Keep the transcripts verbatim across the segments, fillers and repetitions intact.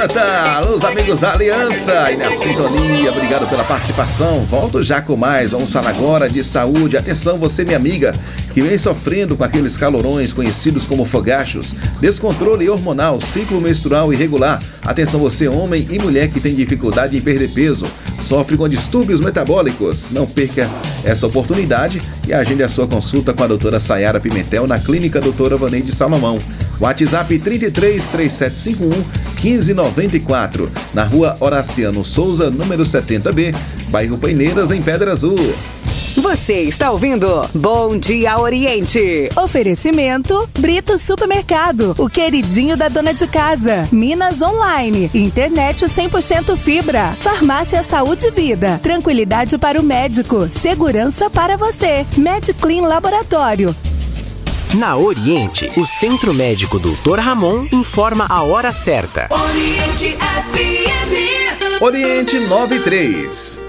Jonathan, os amigos da Aliança e na sintonia, obrigado pela participação. Volto já com mais, vamos falar agora de saúde. Atenção você, minha amiga, que vem sofrendo com aqueles calorões conhecidos como fogachos, descontrole hormonal, ciclo menstrual irregular. Atenção você, homem e mulher que tem dificuldade em perder peso, sofre com distúrbios metabólicos. Não perca essa oportunidade e agende a sua consulta com a doutora Sayara Pimentel na Clínica Doutora Vaneide Salomão. WhatsApp trinta e três, três sete cinco um, quinze noventa e quatro, na rua Horaciano Souza, número setenta B, bairro Paineiras, em Pedra Azul. Você está ouvindo Bom Dia Oriente. Oferecimento Brito Supermercado, o queridinho da dona de casa. Minas Online, internet cem por cento fibra. Farmácia Saúde e Vida, tranquilidade para o médico, segurança para você. MedClean Laboratório. Na Oriente, o Centro Médico doutor Ramon informa a hora certa. Oriente F M. Oriente noventa e três.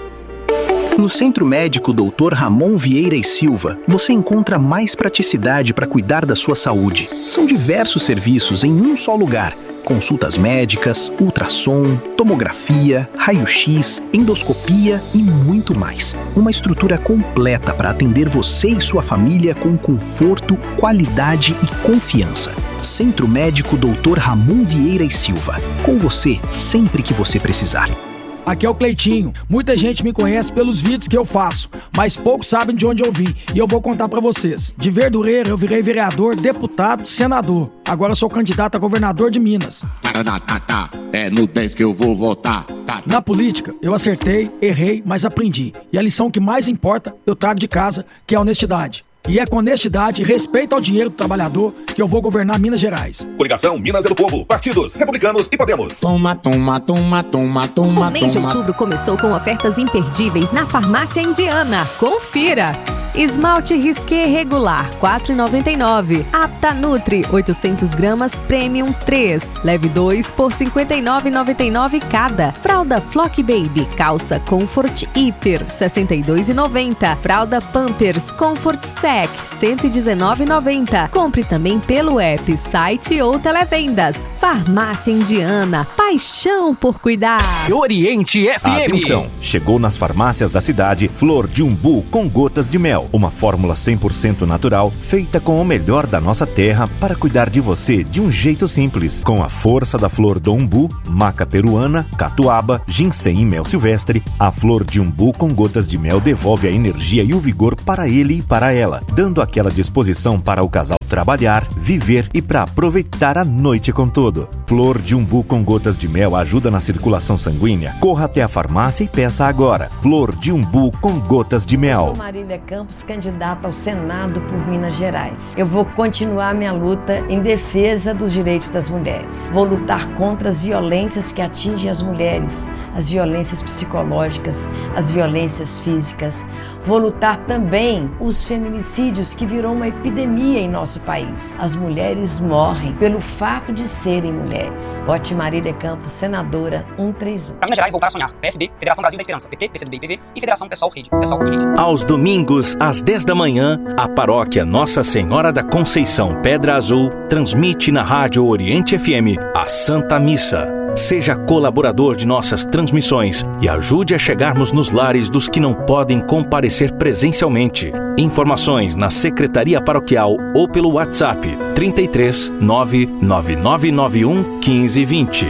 No Centro Médico doutor Ramon Vieira e Silva, você encontra mais praticidade para cuidar da sua saúde. São diversos serviços em um só lugar. Consultas médicas, ultrassom, tomografia, raio-x, endoscopia e muito mais. Uma estrutura completa para atender você e sua família com conforto, qualidade e confiança. Centro Médico doutor Ramon Vieira e Silva. Com você sempre que você precisar. Aqui é o Cleitinho. Muita gente me conhece pelos vídeos que eu faço, mas poucos sabem de onde eu vim. E eu vou contar pra vocês. De Verdureira eu virei vereador, deputado, senador. Agora eu sou candidato a governador de Minas. Tá, é no dez que eu vou votar. Tá, tá. Na política, eu acertei, errei, mas aprendi. E a lição que mais importa, eu trago de casa, que é a honestidade. E é com honestidade e respeito ao dinheiro do trabalhador que eu vou governar Minas Gerais. Coligação Minas é do Povo. Partidos Republicanos e Podemos. Toma, toma, toma, toma, toma. O mês de outubro começou com ofertas imperdíveis na Farmácia Indiana. Confira! Esmalte Risqué regular, quatro reais e noventa e nove centavos. Apta Nutri, oitocentos gramas, Premium três. Leve dois por cinquenta e nove reais e noventa e nove centavos cada. Fralda Flock Baby, calça Comfort Hiper, sessenta e dois reais e noventa centavos. Fralda Pampers Comfort Sec, cento e dezenove reais e noventa centavos. Compre também pelo app, site ou televendas. Farmácia Indiana, paixão por cuidar. Oriente F M. Atenção, chegou nas farmácias da cidade Flor de Umbu com gotas de mel. Uma fórmula cem por cento natural, feita com o melhor da nossa terra para cuidar de você de um jeito simples. Com a força da flor do umbu, maca peruana, catuaba, ginseng e mel silvestre, a Flor de Umbu com gotas de mel devolve a energia e o vigor para ele e para ela, dando aquela disposição para o casal trabalhar, viver e para aproveitar a noite com tudo. Flor de Umbu com gotas de mel ajuda na circulação sanguínea. Corra até a farmácia e peça agora. Flor de Umbu com gotas de mel. Eu sou Marília Campos, candidata ao Senado por Minas Gerais. Eu vou continuar minha luta em defesa dos direitos das mulheres. Vou lutar contra as violências que atingem as mulheres, as violências psicológicas, as violências físicas. Vou lutar também os feminicídios, que virou uma epidemia em nosso país. As mulheres morrem pelo fato de serem mulheres. Vote Marília Campos, senadora cento e trinta e um. Para Minas Gerais, voltar a sonhar. P S B, Federação Brasil da Esperança. P T, P C do B e P V e Federação Pessoal Rede. Pessoal Rede. Aos domingos, às dez da manhã, a paróquia Nossa Senhora da Conceição Pedra Azul transmite na Rádio Oriente F M a Santa Missa. Seja colaborador de nossas transmissões e ajude a chegarmos nos lares dos que não podem comparecer presencialmente. Informações na Secretaria Paroquial ou pelo WhatsApp trinta e três, nove nove nove nove um, quinze, vinte.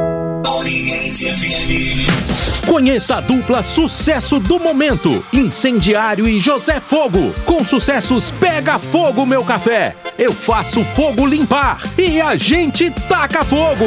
Oriente F M. Conheça a dupla sucesso do momento, Incendiário e José Fogo. Com sucessos Pega Fogo Meu Café, Eu Faço Fogo Limpar e A Gente Taca Fogo.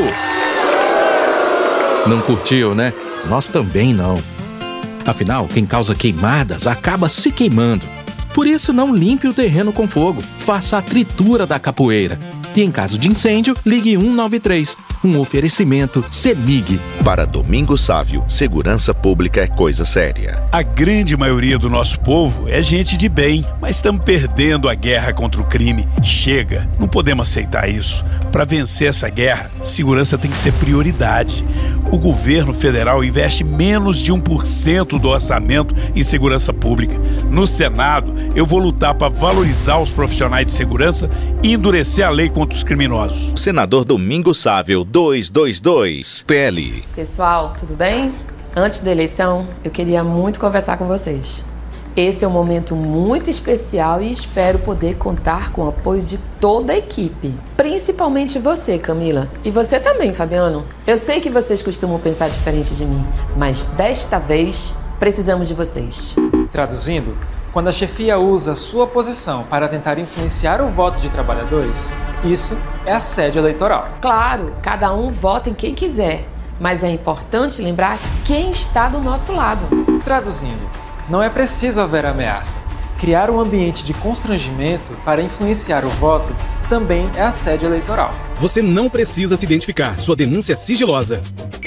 Não curtiu, né? Nós também não. Afinal, quem causa queimadas acaba se queimando. Por isso, não limpe o terreno com fogo. Faça a tritura da capoeira. E em caso de incêndio, ligue cento e noventa e três. Um oferecimento CEMIG. Para Domingos Sávio, segurança pública é coisa séria. A grande maioria do nosso povo é gente de bem, mas estamos perdendo a guerra contra o crime. Chega, não podemos aceitar isso. Para vencer essa guerra, segurança tem que ser prioridade. O governo federal investe menos de um por cento do orçamento em segurança pública. No Senado, eu vou lutar para valorizar os profissionais de segurança e endurecer a lei contra os criminosos. Senador Domingos Sávio, dois dois dois. P L. Pessoal, tudo bem? Antes da eleição, eu queria muito conversar com vocês. Esse é um momento muito especial e espero poder contar com o apoio de toda a equipe. Principalmente você, Camila. E você também, Fabiano. Eu sei que vocês costumam pensar diferente de mim, mas desta vez precisamos de vocês. Traduzindo, quando a chefia usa sua posição para tentar influenciar o voto de trabalhadores, isso é assédio eleitoral. Claro, cada um vota em quem quiser, mas é importante lembrar quem está do nosso lado. Traduzindo, não é preciso haver ameaça. Criar um ambiente de constrangimento para influenciar o voto também é assédio eleitoral. Você não precisa se identificar. Sua denúncia é sigilosa.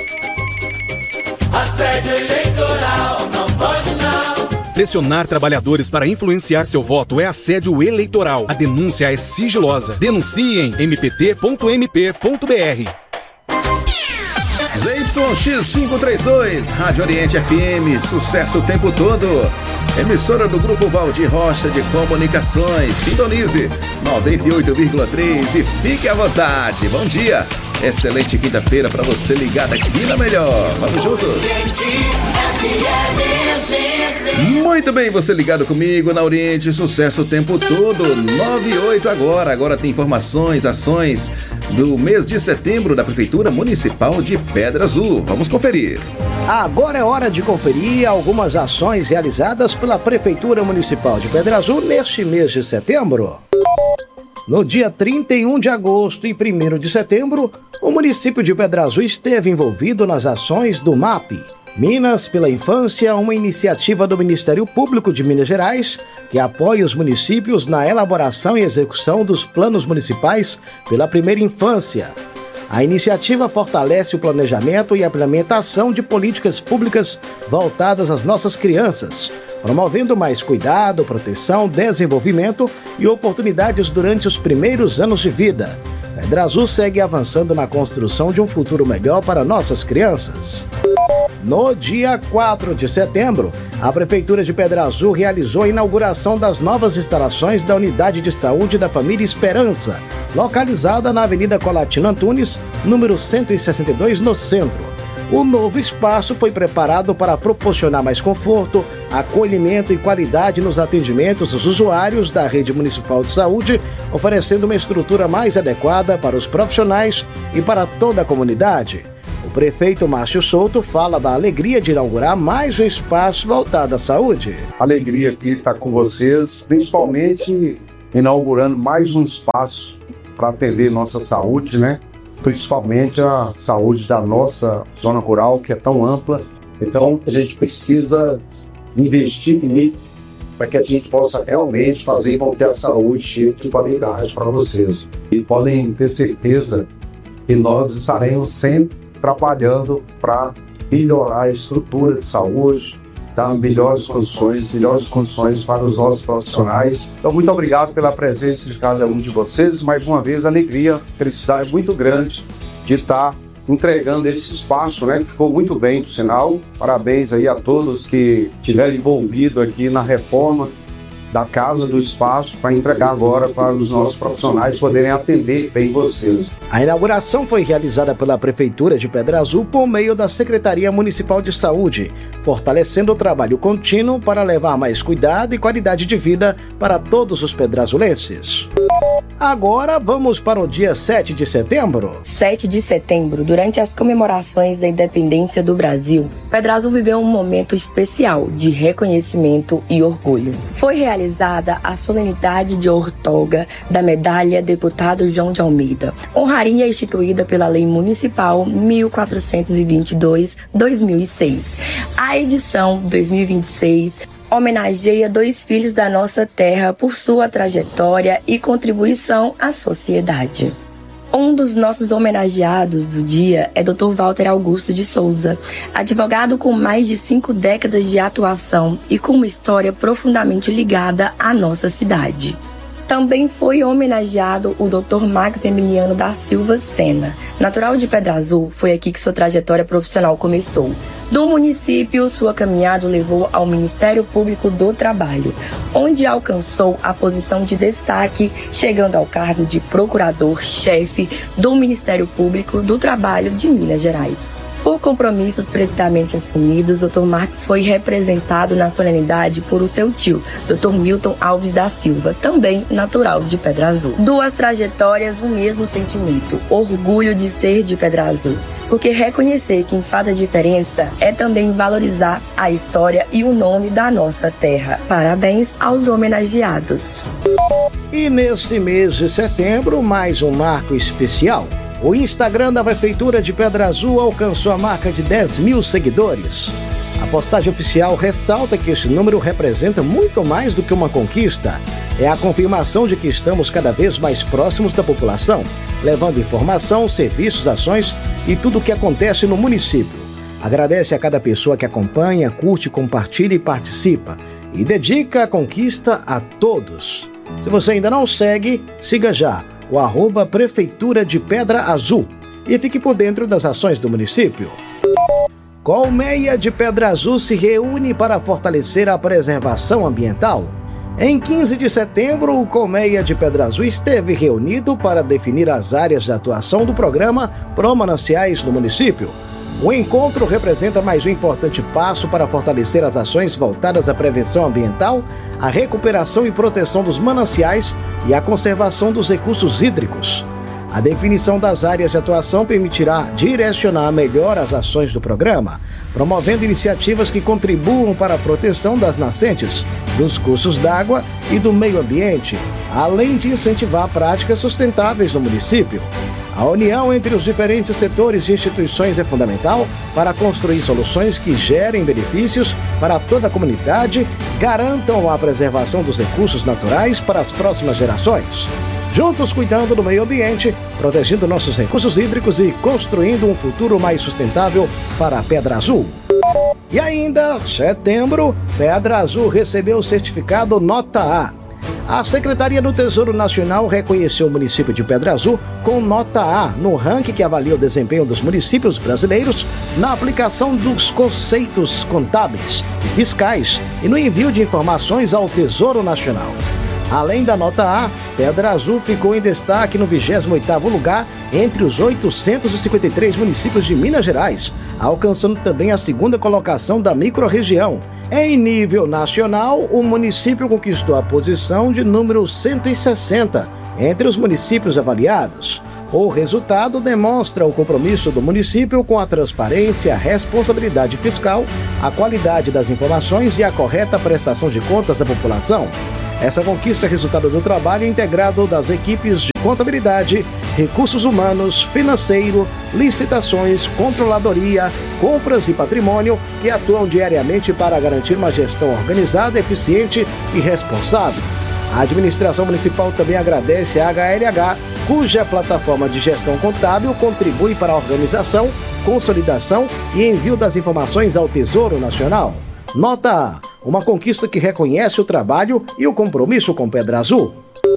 Assédio eleitoral, não pode não. Pressionar trabalhadores para influenciar seu voto é assédio eleitoral. A denúncia é sigilosa. Denuncie em m p t ponto m p ponto b r. Z Y X quinhentos e trinta e dois, Rádio Oriente F M, sucesso o tempo todo. Emissora do Grupo Valdir Rocha de Comunicações. Sintonize noventa e oito vírgula três e fique à vontade. Bom dia, excelente quinta-feira para você ligado aqui na melhor. Vamos juntos. Muito bem, você ligado comigo na Oriente, sucesso o tempo todo. nove e oito agora. Agora tem informações, ações do mês de setembro da Prefeitura Municipal de Pedra Azul. Vamos conferir. Agora é hora de conferir algumas ações realizadas pela Prefeitura Municipal de Pedra Azul neste mês de setembro. No dia trinta e um de agosto e primeiro de setembro, o município de Pedra Azul esteve envolvido nas ações do M A P, Minas pela Infância, uma iniciativa do Ministério Público de Minas Gerais que apoia os municípios na elaboração e execução dos planos municipais pela primeira infância. A iniciativa fortalece o planejamento e a implementação de políticas públicas voltadas às nossas crianças, promovendo mais cuidado, proteção, desenvolvimento e oportunidades durante os primeiros anos de vida. Pedra Azul segue avançando na construção de um futuro melhor para nossas crianças. No dia quatro de setembro, a Prefeitura de Pedra Azul realizou a inauguração das novas instalações da Unidade de Saúde da Família Esperança, localizada na Avenida Colatina Antunes, número cento e sessenta e dois, no centro. O novo espaço foi preparado para proporcionar mais conforto, acolhimento e qualidade nos atendimentos dos usuários da rede municipal de saúde, oferecendo uma estrutura mais adequada para os profissionais e para toda a comunidade. O prefeito Márcio Souto fala da alegria de inaugurar mais um espaço voltado à saúde. Alegria aqui estar com vocês, principalmente inaugurando mais um espaço para atender nossa saúde, né? Principalmente a saúde da nossa zona rural, que é tão ampla. Então, a gente precisa investir nisso para que a gente possa realmente fazer e manter a saúde cheia de qualidade para vocês. E podem ter certeza que nós estaremos sempre trabalhando para melhorar a estrutura de saúde, dar melhores condições, melhores condições para os nossos profissionais. Então, muito obrigado pela presença de cada um de vocês. Mais uma vez, a alegria, a felicidade é muito grande de estar entregando esse espaço, né? Ficou muito bem, por sinal. Parabéns aí a todos que estiveram envolvidos aqui na reforma da casa, do espaço, para entregar agora para os nossos profissionais poderem atender bem vocês. A inauguração foi realizada pela Prefeitura de Pedra Azul por meio da Secretaria Municipal de Saúde, fortalecendo o trabalho contínuo para levar mais cuidado e qualidade de vida para todos os pedrazulenses. Agora vamos para o dia sete de setembro. sete de setembro, durante as comemorações da independência do Brasil, Pedra Azul viveu um momento especial de reconhecimento e orgulho. Foi realizada a solenidade de outorga da medalha Deputado João de Almeida, honraria instituída pela Lei Municipal mil quatrocentos e vinte e dois barra dois mil e seis. A edição dois mil e vinte e seis homenageia dois filhos da nossa terra por sua trajetória e contribuição à sociedade. Um dos nossos homenageados do dia é doutor Walter Augusto de Souza, advogado com mais de cinco décadas de atuação e com uma história profundamente ligada à nossa cidade. Também foi homenageado o doutor Max Emiliano da Silva Sena. Natural de Pedra Azul, foi aqui que sua trajetória profissional começou. Do município, sua caminhada o levou ao Ministério Público do Trabalho, onde alcançou a posição de destaque, chegando ao cargo de procurador-chefe do Ministério Público do Trabalho de Minas Gerais. Por compromissos previamente assumidos, doutor Marques foi representado na solenidade por o seu tio, doutor Milton Alves da Silva, também natural de Pedra Azul. Duas trajetórias, o mesmo sentimento, orgulho de ser de Pedra Azul, porque reconhecer quem faz a diferença é também valorizar a história e o nome da nossa terra. Parabéns aos homenageados. E nesse mês de setembro, mais um marco especial. O Instagram da Prefeitura de Pedra Azul alcançou a marca de dez mil seguidores. A postagem oficial ressalta que este número representa muito mais do que uma conquista. É a confirmação de que estamos cada vez mais próximos da população, levando informação, serviços, ações e tudo o que acontece no município. Agradece a cada pessoa que acompanha, curte, compartilha e participa. E dedica a conquista a todos. Se você ainda não segue, siga já o arroba Prefeitura de Pedra Azul e fique por dentro das ações do município. Colmeia de Pedra Azul se reúne para fortalecer a preservação ambiental. Em quinze de setembro, o Colmeia de Pedra Azul esteve reunido para definir as áreas de atuação do programa Pró-Mananciais no município. O encontro representa mais um importante passo para fortalecer as ações voltadas à prevenção ambiental, à recuperação e proteção dos mananciais e à conservação dos recursos hídricos. A definição das áreas de atuação permitirá direcionar melhor as ações do programa, promovendo iniciativas que contribuam para a proteção das nascentes, dos cursos d'água e do meio ambiente, além de incentivar práticas sustentáveis no município. A união entre os diferentes setores e instituições é fundamental para construir soluções que gerem benefícios para toda a comunidade, garantam a preservação dos recursos naturais para as próximas gerações. Juntos cuidando do meio ambiente, protegendo nossos recursos hídricos e construindo um futuro mais sustentável para a Pedra Azul. E ainda, setembro, Pedra Azul recebeu o certificado Nota A. A Secretaria do Tesouro Nacional reconheceu o município de Pedra Azul com nota A no ranking que avalia o desempenho dos municípios brasileiros na aplicação dos conceitos contábeis e fiscais e no envio de informações ao Tesouro Nacional. Além da nota A, Pedra Azul ficou em destaque no vigésimo oitavo lugar entre os oitocentos e cinquenta e três municípios de Minas Gerais, alcançando também a segunda colocação da microrregião. Em nível nacional, o município conquistou a posição de número cento e sessenta entre os municípios avaliados. O resultado demonstra o compromisso do município com a transparência, a responsabilidade fiscal, a qualidade das informações e a correta prestação de contas à população. Essa conquista é resultado do trabalho integrado das equipes de contabilidade, recursos humanos, financeiro, licitações, controladoria, compras e patrimônio, que atuam diariamente para garantir uma gestão organizada, eficiente e responsável. A administração municipal também agradece a H L H, cuja plataforma de gestão contábil contribui para a organização, consolidação e envio das informações ao Tesouro Nacional. Nota A, uma conquista que reconhece o trabalho e o compromisso com Pedra Azul.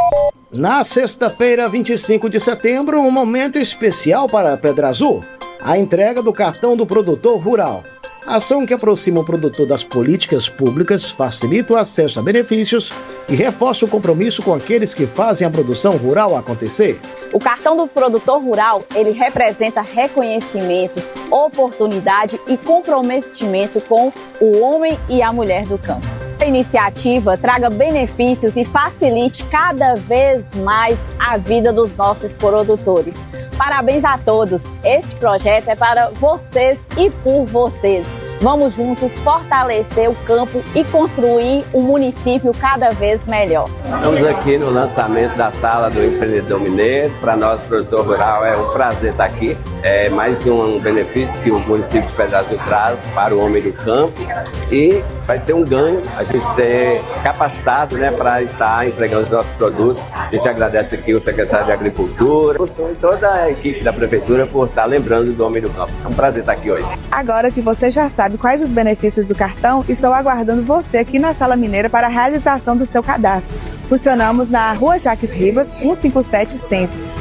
Na sexta-feira, vinte e cinco de setembro, um momento especial para Pedra Azul, a entrega do cartão do produtor rural. Ação que aproxima o produtor das políticas públicas, facilita o acesso a benefícios e reforça o compromisso com aqueles que fazem a produção rural acontecer. O cartão do produtor rural, ele representa reconhecimento, oportunidade e comprometimento com o homem e a mulher do campo. A iniciativa traga benefícios e facilite cada vez mais a vida dos nossos produtores. Parabéns a todos! Este projeto é para vocês e por vocês. Vamos juntos fortalecer o campo e construir um município cada vez melhor. Estamos aqui no lançamento da Sala do Empreendedor Mineiro. Para nós, produtor rural, é um prazer estar aqui. É mais um benefício que o município de Pedra Azul traz para o homem do campo. E vai ser um ganho a gente ser capacitado, né, para estar entregando os nossos produtos. A gente agradece aqui o secretário de Agricultura e toda a equipe da Prefeitura por estar lembrando do homem do campo. É um prazer estar aqui hoje. Agora que você já sabe quais os benefícios do cartão, estou aguardando você aqui na Sala Mineira para a realização do seu cadastro. Funcionamos na Rua Jaques Ribas, cento e cinquenta e sete Centro.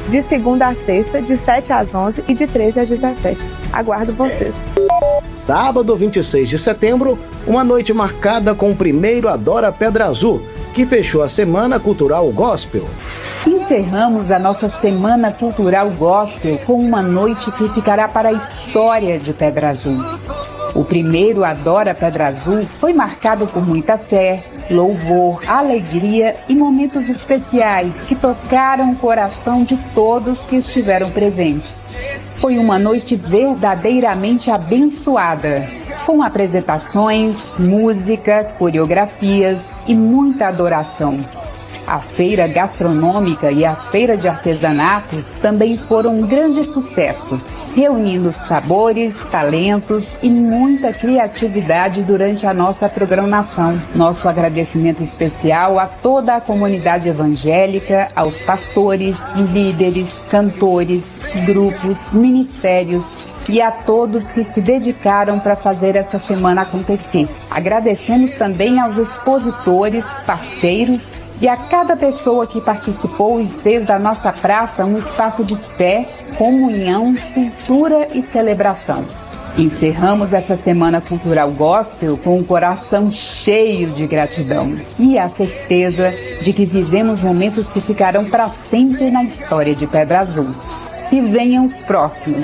de segunda a sexta, de sete às onze e de treze às dezessete. Aguardo vocês. Sábado, vinte e seis de setembro, uma noite marcada com o primeiro Adora Pedra Azul, que fechou a Semana Cultural Gospel. Encerramos a nossa Semana Cultural Gospel com uma noite que ficará para a história de Pedra Azul. O primeiro Adora Pedra Azul foi marcado por muita fé, louvor, alegria e momentos especiais que tocaram o coração de todos que estiveram presentes. Foi uma noite verdadeiramente abençoada, com apresentações, música, coreografias e muita adoração. A feira gastronômica e a feira de artesanato também foram um grande sucesso, reunindo sabores, talentos e muita criatividade durante a nossa programação. Nosso agradecimento especial a toda a comunidade evangélica, aos pastores, líderes, cantores, grupos, ministérios e a todos que se dedicaram para fazer essa semana acontecer. Agradecemos também aos expositores, parceiros e a cada pessoa que participou e fez da nossa praça um espaço de fé, comunhão, cultura e celebração. Encerramos essa Semana Cultural Gospel com um coração cheio de gratidão e a certeza de que vivemos momentos que ficarão para sempre na história de Pedra Azul. E venham os próximos.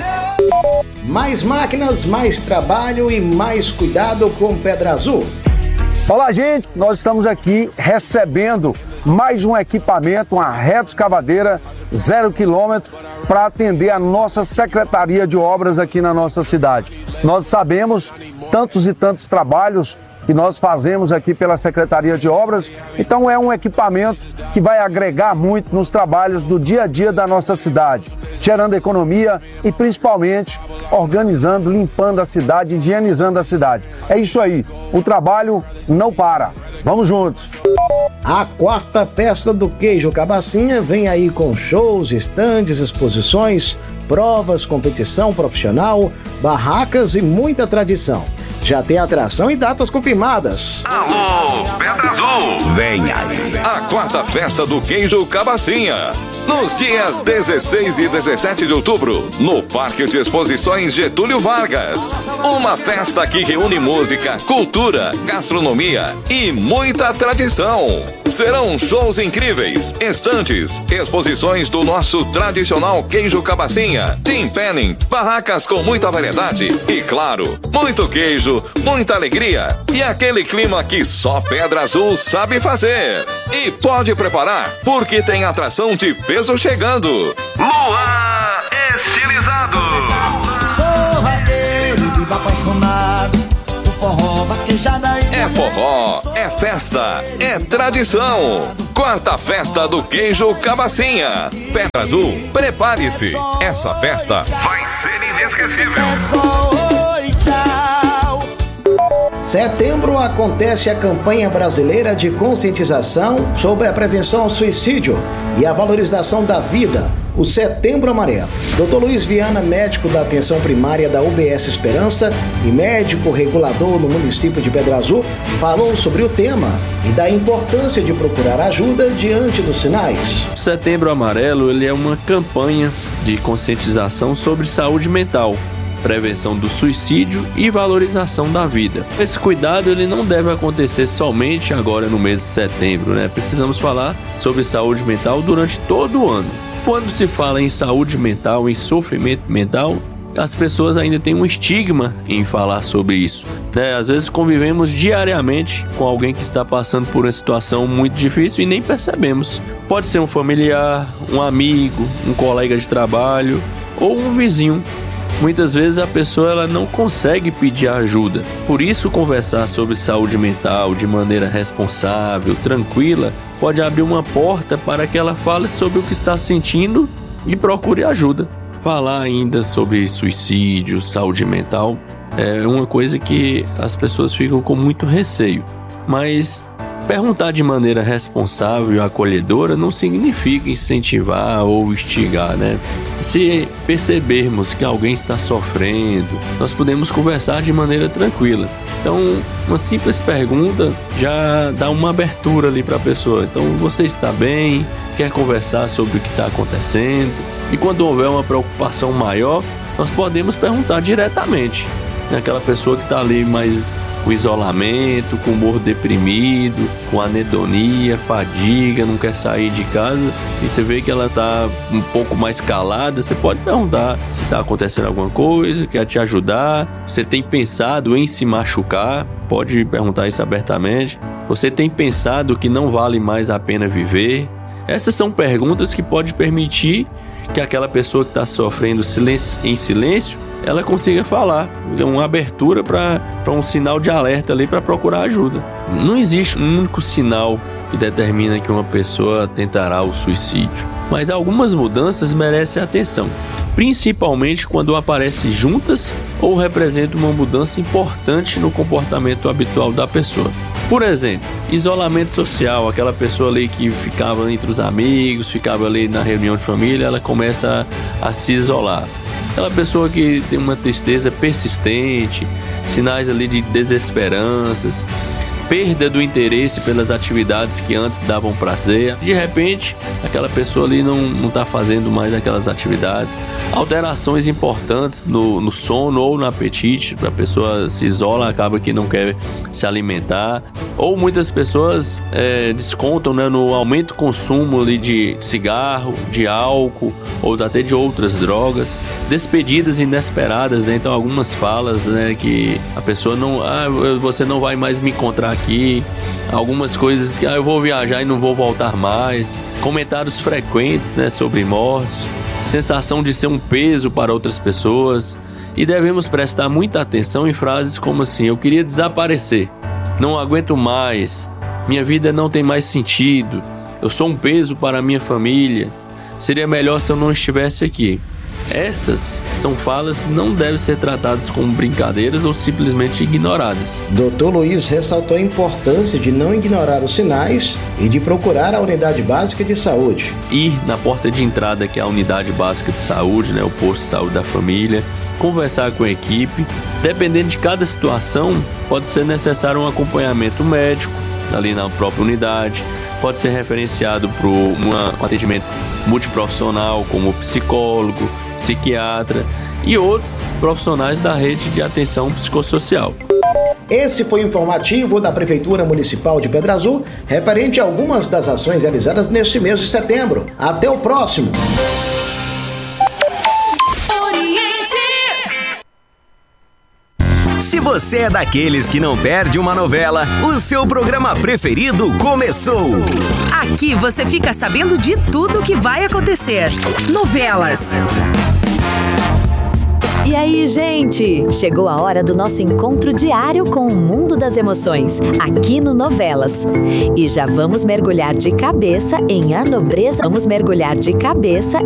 Mais máquinas, mais trabalho e mais cuidado com Pedra Azul. Olá, gente, nós estamos aqui recebendo mais um equipamento, uma retroescavadeira zero quilômetro, para atender a nossa Secretaria de Obras aqui na nossa cidade. Nós sabemos tantos e tantos trabalhos que nós fazemos aqui pela Secretaria de Obras, então é um equipamento que vai agregar muito nos trabalhos do dia a dia da nossa cidade, gerando economia e principalmente organizando, limpando a cidade, higienizando a cidade. É isso aí, o trabalho não para. Vamos juntos! A quarta festa do Queijo Cabacinha vem aí com shows, estandes, exposições, provas, competição profissional, barracas e muita tradição. Já tem atração e datas confirmadas. Alô, Pedra Azul! Vem aí! A quarta festa do Queijo Cabacinha. Nos dias dezesseis e dezessete de outubro, no Parque de Exposições Getúlio Vargas. Uma festa que reúne música, cultura, gastronomia e muita tradição. Serão shows incríveis, estantes, exposições do nosso tradicional queijo cabacinha, team penning, barracas com muita variedade e, claro, muito queijo, muita alegria e aquele clima que só Pedra Azul sabe fazer. E pode preparar, porque tem atração de peso chegando. Luan Estilizado. Sou vaqueiro, vivo apaixonado. O forró, vaquejada e... É forró, é festa, é tradição. Quarta festa do Queijo Cabacinha. Pedra Azul, prepare-se. Essa festa vai ser inesquecível. Setembro acontece a campanha brasileira de conscientização sobre a prevenção ao suicídio e a valorização da vida, o Setembro Amarelo. doutor Luiz Viana, médico da atenção primária da U B S Esperança e médico regulador no município de Pedra Azul, falou sobre o tema e da importância de procurar ajuda diante dos sinais. O Setembro Amarelo ele é uma campanha de conscientização sobre saúde mental, prevenção do suicídio e valorização da vida. Esse cuidado ele não deve acontecer somente agora no mês de setembro, né? Precisamos falar sobre saúde mental durante todo o ano. Quando se fala em saúde mental, em sofrimento mental, as pessoas ainda têm um estigma em falar sobre isso, né? Às vezes convivemos diariamente com alguém que está passando por uma situação muito difícil e nem percebemos. Pode ser um familiar, um amigo, um colega de trabalho ou um vizinho. Muitas vezes a pessoa ela não consegue pedir ajuda. Por isso, conversar sobre saúde mental de maneira responsável, tranquila, pode abrir uma porta para que ela fale sobre o que está sentindo e procure ajuda. Falar ainda sobre suicídio, saúde mental, é uma coisa que as pessoas ficam com muito receio. Mas perguntar de maneira responsável e acolhedora não significa incentivar ou instigar, né? Se percebermos que alguém está sofrendo, nós podemos conversar de maneira tranquila. Então, uma simples pergunta já dá uma abertura ali para a pessoa. Então, você está bem? Quer conversar sobre o que está acontecendo? E quando houver uma preocupação maior, nós podemos perguntar diretamente. Aquela pessoa que está ali mais com isolamento, com humor deprimido, com anedonia, fadiga, não quer sair de casa, e você vê que ela está um pouco mais calada, você pode perguntar se está acontecendo alguma coisa, quer te ajudar, você tem pensado em se machucar, pode perguntar isso abertamente, você tem pensado que não vale mais a pena viver. Essas são perguntas que podem permitir que aquela pessoa que está sofrendo silêncio, em silêncio, ela consiga falar, uma abertura para um sinal de alerta ali para procurar ajuda. Não existe um único sinal que determina que uma pessoa tentará o suicídio, mas algumas mudanças merecem atenção, principalmente quando aparecem juntas ou representam uma mudança importante no comportamento habitual da pessoa. Por exemplo, isolamento social, aquela pessoa ali que ficava entre os amigos, ficava ali na reunião de família, ela começa a, a se isolar. Aquela pessoa que tem uma tristeza persistente, sinais ali de desesperanças, perda do interesse pelas atividades que antes davam prazer. De repente, aquela pessoa ali não não está fazendo mais aquelas atividades. Alterações importantes no, no sono ou no apetite. A pessoa se isola, acaba que não quer se alimentar. Ou muitas pessoas é, descontam, né, no aumento do consumo ali de cigarro, de álcool ou até de outras drogas. Despedidas inesperadas, né? Então algumas falas, né, que a pessoa não... Ah, você não vai mais me encontrar aqui. Algumas coisas que ah, eu vou viajar e não vou voltar mais. Comentários frequentes, né, sobre mortes. Sensação de ser um peso para outras pessoas. E devemos prestar muita atenção em frases como assim: eu queria desaparecer, não aguento mais, minha vida não tem mais sentido, eu sou um peso para a minha família, seria melhor se eu não estivesse aqui. Essas são falas que não devem ser tratadas como brincadeiras ou simplesmente ignoradas. doutor Luiz ressaltou a importância de não ignorar os sinais e de procurar a unidade básica de saúde. Ir na porta de entrada, que é a unidade básica de saúde, né, o posto de saúde da família, conversar com a equipe. Dependendo de cada situação, pode ser necessário um acompanhamento médico ali na própria unidade, pode ser referenciado para um atendimento multiprofissional como psicólogo, psiquiatra e outros profissionais da rede de atenção psicossocial. Esse foi o informativo da Prefeitura Municipal de Pedra Azul, referente a algumas das ações realizadas neste mês de setembro. Até o próximo! Se você é daqueles que não perde uma novela, o seu programa preferido começou. Aqui você fica sabendo de tudo que vai acontecer. Novelas. E aí, gente? Chegou a hora do nosso encontro diário com o mundo das emoções, aqui no Novelas. E já vamos mergulhar de cabeça em A Nobreza. Vamos mergulhar de cabeça